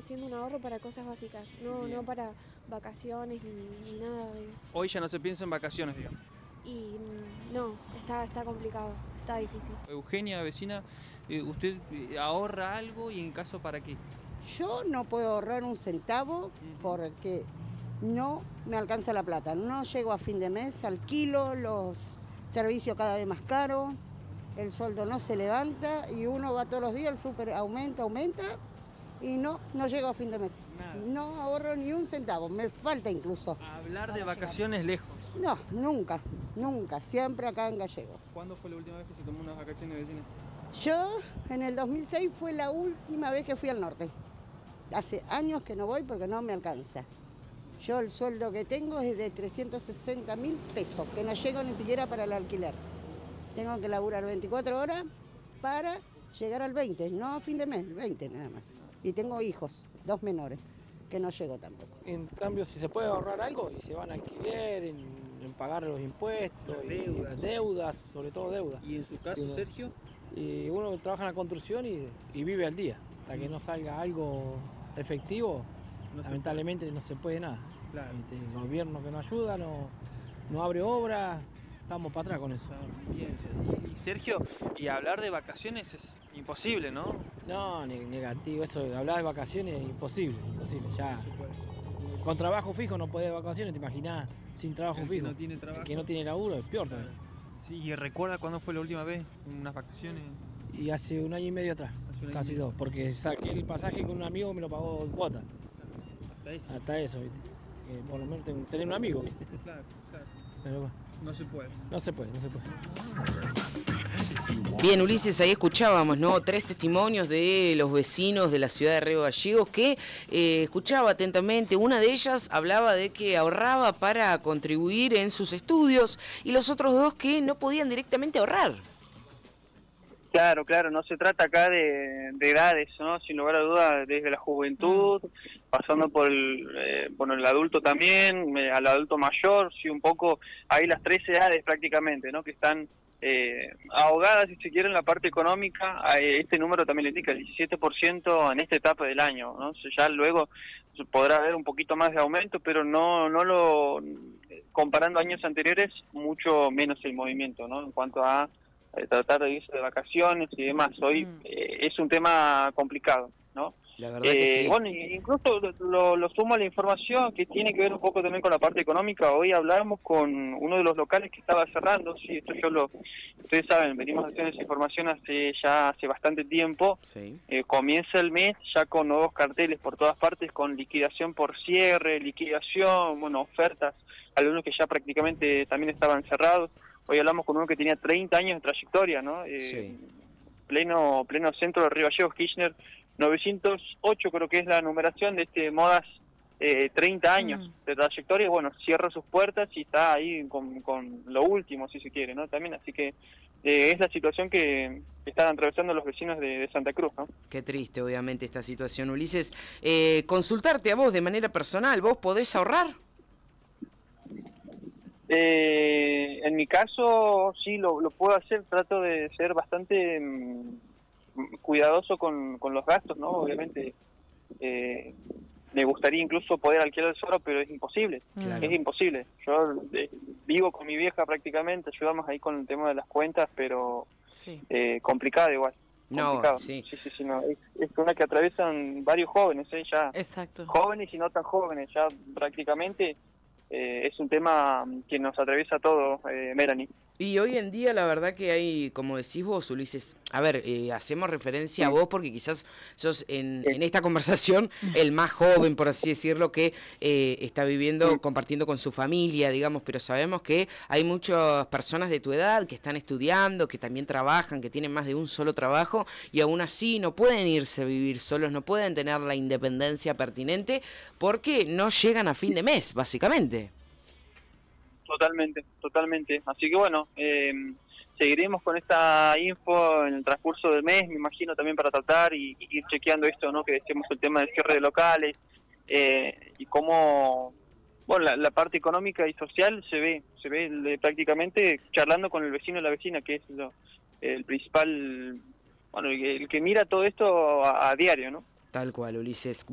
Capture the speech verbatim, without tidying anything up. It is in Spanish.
haciendo un ahorro para cosas básicas, no, no para vacaciones ni, ni nada de... Hoy ya no se piensa en vacaciones, digamos. Y no, está, está complicado, está difícil. Eugenia, vecina, eh, ¿usted eh, ahorra algo y en caso para qué? Yo no puedo ahorrar un centavo porque no me alcanza la plata. No llego a fin de mes, alquilo, los servicios cada vez más caros, el sueldo no se levanta y uno va todos los días, el súper aumenta, aumenta y no, no llego a fin de mes. Nada. No ahorro ni un centavo, me falta incluso. Hablar de vacaciones lejos. No, nunca, nunca, siempre acá en Gallego. ¿Cuándo fue la última vez que se tomó unas vacaciones, vecinas? Yo en el dos mil seis fue la última vez que fui al norte. Hace años que no voy porque no me alcanza. Yo el sueldo que tengo es de trescientos sesenta mil pesos, que no llego ni siquiera para el alquiler. Tengo que laburar veinticuatro horas para llegar al veinte, no a fin de mes, veinte nada más. Y tengo hijos, dos menores, que no llego tampoco. En cambio, si se puede ahorrar algo y se van a alquiler, en, en pagar los impuestos, deudas. deudas, sobre todo deudas. ¿Y en su caso, uno, Sergio? Y uno trabaja en la construcción y, y vive al día. Hasta que no salga algo efectivo, no lamentablemente se no se puede nada. Claro. El gobierno que no ayuda, no, no abre obra, estamos para atrás con eso. Bien. Y Sergio, y hablar de vacaciones es imposible, ¿no? No, negativo, eso de hablar de vacaciones es imposible, imposible, ya. Con trabajo fijo no podés de vacaciones, te imaginás, sin trabajo El fijo. que no tiene trabajo. El que no tiene laburo es peor todavía. Sí, ¿y recuerda cuándo fue la última vez? ¿Unas vacaciones? Y hace un año y medio atrás, casi dos, porque saqué el pasaje con un amigo, me lo pagó en cuota. Hasta eso. Hasta eso, ¿viste? Que por lo menos tengo, tener un amigo, ¿viste? Claro, claro. Pero bueno, No se puede. no se puede, no se puede. Bien, Ulises, ahí escuchábamos, ¿no? Tres testimonios de los vecinos de la ciudad de Río Gallegos que eh, escuchaba atentamente. Una de ellas hablaba de que ahorraba para contribuir en sus estudios y los otros dos que no podían directamente ahorrar. Claro, claro, no se trata acá de, de edades, ¿no? Sin lugar a dudas, desde la juventud, pasando por el, eh, bueno, el adulto también, eh, al adulto mayor, sí, un poco, hay las tres edades prácticamente, ¿no? Que están eh, ahogadas, si se quiere, en la parte económica. Eh, este número también le indica el diecisiete por ciento en esta etapa del año, ¿no? O sea, ya luego podrá haber un poquito más de aumento, pero no, no lo, comparando años anteriores, mucho menos el movimiento, ¿no? En cuanto a Eh, tratar de irse de vacaciones y demás. Hoy mm. eh, es un tema complicado, ¿no? La verdad eh, que sí. Bueno, incluso lo, lo sumo a la información que tiene que ver un poco también con la parte económica. Hoy hablamos con uno de los locales que estaba cerrando, sí, esto yo lo, ustedes saben, venimos haciendo esa información hace ya hace bastante tiempo. Sí. Eh, comienza el mes ya con nuevos carteles por todas partes, con liquidación por cierre, liquidación, bueno, ofertas, algunos que ya prácticamente también estaban cerrados. Hoy hablamos con uno que tenía treinta años de trayectoria, ¿no? Eh, Sí. Pleno pleno centro de Río Gallegos, Kirchner, novecientos ocho creo que es la numeración de este Modas, eh, treinta años mm. de trayectoria, y bueno, cierra sus puertas y está ahí con, con lo último, si se quiere, ¿no? También, así que eh, es la situación que están atravesando los vecinos de, de Santa Cruz, ¿no? Qué triste, obviamente, esta situación, Ulises. Eh, consultarte a vos de manera personal, ¿vos podés ahorrar? Eh, en mi caso sí lo, lo puedo hacer, trato de ser bastante mmm, cuidadoso con, con los gastos, ¿no? Obviamente eh, me gustaría incluso poder alquilar solo, pero es imposible, claro. Es imposible. Yo eh, vivo con mi vieja prácticamente, ayudamos ahí con el tema de las cuentas, pero sí. eh, complicado igual. Complicado. No, sí. Sí, sí, sí, no. Es, es una que atraviesan varios jóvenes, ¿eh? Ya. Exacto. Jóvenes y no tan jóvenes, ya prácticamente. Eh, es un tema que nos atraviesa a todos, eh, Melanie. Y hoy en día la verdad que hay, como decís vos, Ulises, a ver, eh, hacemos referencia a vos porque quizás sos en, en esta conversación el más joven, por así decirlo, que eh, está viviendo, compartiendo con su familia, digamos, pero sabemos que hay muchas personas de tu edad que están estudiando, que también trabajan, que tienen más de un solo trabajo y aún así no pueden irse a vivir solos, no pueden tener la independencia pertinente porque no llegan a fin de mes, básicamente. Totalmente, totalmente. Así que bueno, eh, seguiremos con esta info en el transcurso del mes, me imagino, también para tratar y, y ir chequeando esto, ¿no? Que decíamos, el tema del cierre de locales eh, y cómo, bueno, la, la parte económica y social se ve, se ve de, prácticamente charlando con el vecino y la vecina, que es lo, el principal, bueno, el, el que mira todo esto a, a diario, ¿no? Tal cual, Ulises.